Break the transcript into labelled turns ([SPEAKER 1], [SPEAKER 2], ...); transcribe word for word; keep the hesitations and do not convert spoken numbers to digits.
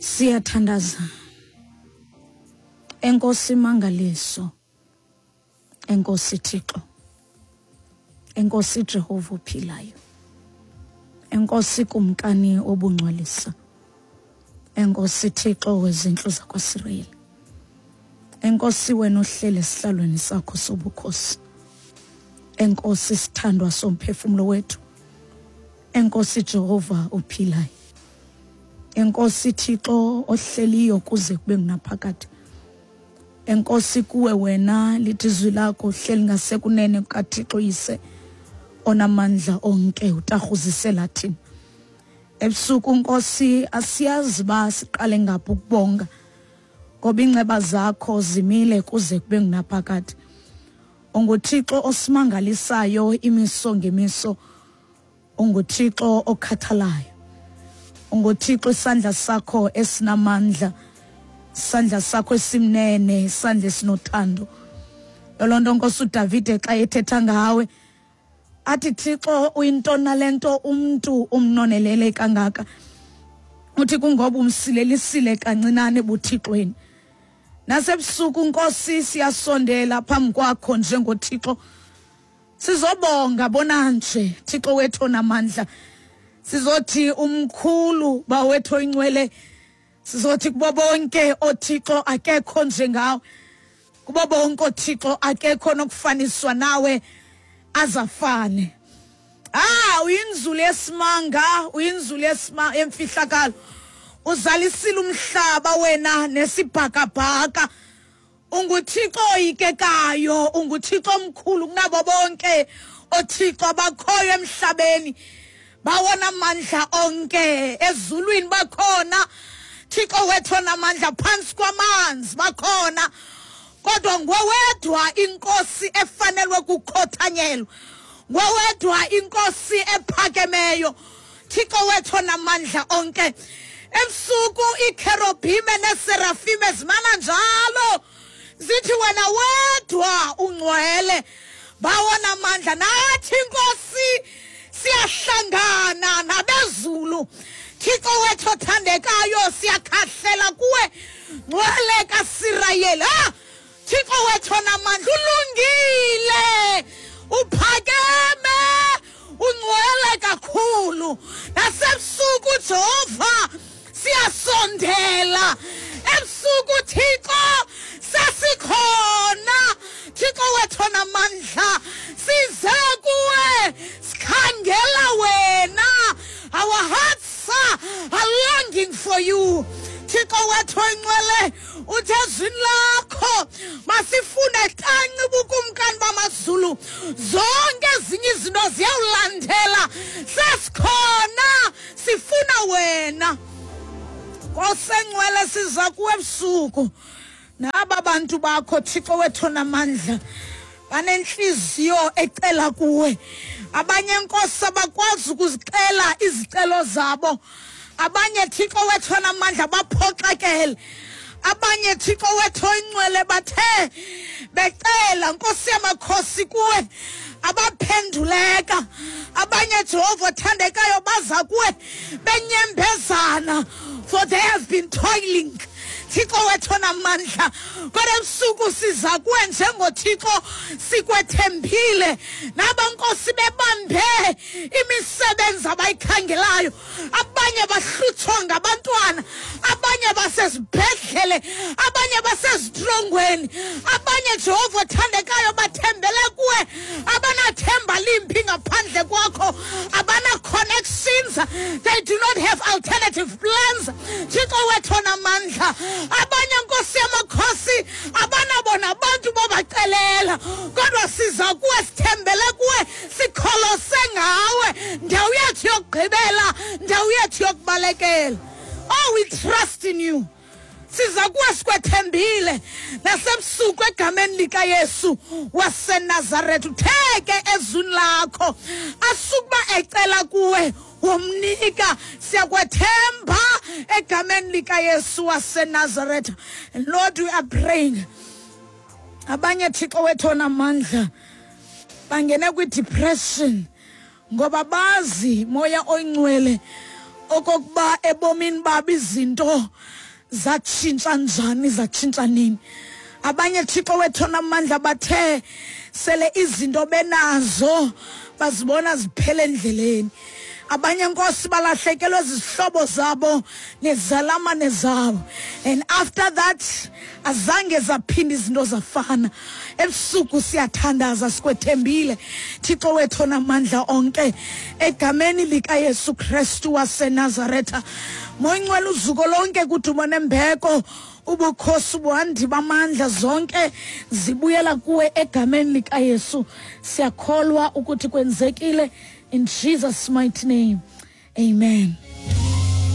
[SPEAKER 1] Siyathandaza. Enkosi mangaliso. Enkosi Thixo. Enkosi Jehova ophilayo. Enkosi kumkani obungcwalisa. Enkosi Thixo wezindlu zakwaSirayeli. Enkosi wena ohlele esihlalweni sakho sobukhosi. Enkosi sithandwa somphefumulo wethu. Enkosi Jehova ophilayo. Enkosi Thixo ohleliyo kuze kube ngunaphakade. Enkosi kuwe wena lithi izwi lakho hleli ngasekunene kukaThixo yise onamandla onke utahuzisela thina. Ebusuku Nkosi asiyazi ba siqale ngaphi ukubonga ngoba inceba zakho zimile kuze kube ngunaphakade. UnguThixo osimangalisayo imiso ngemiso. UnguThixo okhathalayo. UnguThixo isandla sakho esinamandla. Isandla sakho esimnene, isandla esinothando. Yolonto Nkosi uDavide xa ethetha ngawe athi Thixo uyintona lento umuntu umnonelele kangaka. Uthi kungoba umsilelisile kancinane buthixweni. Nasebusuku Nkosi siyasondela phambi kwakho njengoThixo. Sizobonga bona nje Thixo wethu onamandla. Sizothi umkhulu bawethu oyingcwele. Sizothi kubo bonke oThixo akekho njengawe. Kubo bonke oThixo akekho nokufaniswa nawe azafane. Ah, uyinzulu esimanga, uyinzulu esima emfihlakalo. Uzalisile umhlaba wena nesibhakabhaka. UnguThixo oyikekayo, UnguThixo omkhulu kunabo bonke oThixo abakhoyo emhlabeni. Bawona amandla onke ezulwini bakhona. Thixo wethu onamandla phansi kwamanzi bakhona. Kodwa ngowedwa inkosi efanelwe kukhothanyelwa. Ngowedwa inkosi ephakemeyo. Thixo wethu onamandla onke. Ebusuku ikerubime neserafime zimana njalo. Zithi wena wedwa ungcwele. Bawona amandla nathi inkosi siyahlangana nabezulu. Thixo wethu othandekayo siyakhahlela kuwe ngcwele kaSirayeli. Ah, Thixo wethu onamandla ulungile, uphakeme, ungcwele kakhulu. Nasebusuku Jehova siyasondela. Ebusuku Thixo sasikhona. Thixo wethu onamandla size kuwe sikhangela wena. Our hearts are longing for you. Thixo wethu oyingcwele uthezwini lakho masifune kanci bukumkani bamazulu. Zonke ezinye izinto ziyawulandela. Sesikhona sifuna wena. Nkosengcwele siza kuwe ebusuku. Naba bantu bakho Thixo wethu onamandla banenhliziyo ecela kuwe. Abanye Nkosi abakwazi ukuzicela izicelo zabo. Abanye Thixo wethu onamandla baphoxekele. Abanye Thixo wethu oyingcwele bathe becela Nkosi yamakhosi kuwe abaphenduleka. Abanye Jehova othandekayo baza kuwe benyembezana, for they have been toiling. Thixo wethu onamandla kodwa ebusuku siza kuwe njengoThixo sikwethembile. Naba Nkosi bebambe imisebenzi abayikhangelayo. Abanye bahlutshwa ngabantwana, abanye basezibhedlele, abanye basezidrongweni. Abanye Jehova othandekayo bathembele kuwe, abanathemba limpi ngaphandle kwakho, abana connections, they do not have alternative plans. Thixo wethu onamandla abanye Nkosi yamakhosi abanabona abantu babacelela, kodwa siza kuwe sithembele kuwe sikholose ngawe. Ndawo yethu yokugqibela, ndawo yethu yokubalekela. Oh, we trust in you. Siza kuwe sikwethembile. Nasebusuku egameni lika Yesu waseNazaretha utheke ezwini lakho. Asukuba ecela kuwe womnika. Siyakwethemba egameni lika Yesu waseNazaretha. And Lord, we are praying. Abanye Thixo wethu onamandla bangene kwi-depression ngoba bazi moya oyingcwele okokuba ebomini babo izinto zatshintsha njani zatshintsha nini. Abanye Thixo wethu namandla bathe sele izinto benazo bazibona ziphele endleleni. Abanye Nkosi balahlekelwe zizihlobo zabo nezalamane zabo, and after that azange zaphinda izinto zafana. Ebusuku siyathandaza sikwethembile Thixo wethu namandla onke egameni lika Yesu Kristu waseNazaretha. Moyingcwele uzuko lonke kudumo nembeko ubukhosi buhandi bamandla zonke zibuyela kuwe egameni lika Yesu. Siyakholwa ukuthi kwenzekile in Jesus' mighty name. Amen.